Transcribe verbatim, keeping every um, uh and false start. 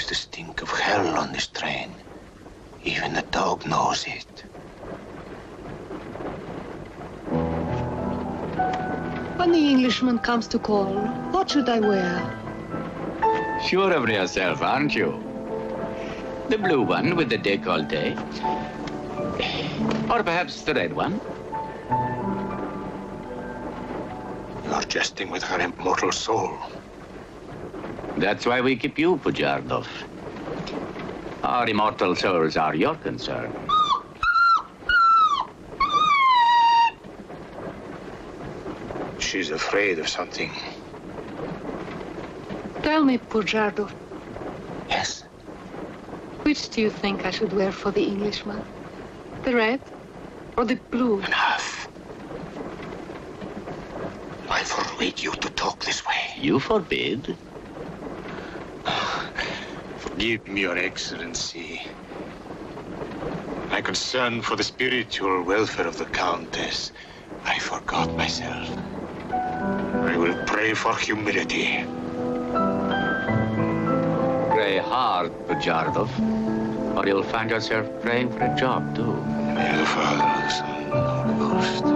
There's the stink of hell on this train. Even the dog knows it. When the Englishman comes to call, what should I wear? Sure of yourself, aren't you? The blue one with the décolleté. Or perhaps the red one. You're jesting with her immortal soul. That's why we keep you, Pujardov. Our immortal souls are your concern. She's afraid of something. Tell me, Pujardov, Yes? which do you think I should wear for the Englishman? The red or the blue? Enough. I forbid you to talk this way. You forbid? Forgive me, Your Excellency. My concern for the spiritual welfare of the Countess, I forgot myself. I will pray for humility. Pray hard, Pujardov, or you'll find yourself praying for a job, too. In the name of the Father, the Son, and the Holy Ghost.